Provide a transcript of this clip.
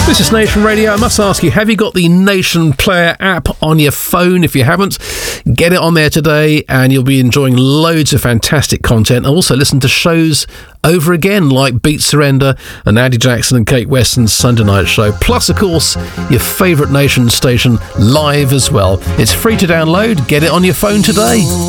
This is Nation Radio. I must ask you, have you got the Nation Player app on your phone? If you haven't, get it on there today and you'll be enjoying loads of fantastic content. Also listen to shows over again like Beat Surrender and Andy Jackson and Kate Weston's Sunday Night Show. Plus, of course, your favourite Nation station live as well. It's free to download. Get it on your phone today.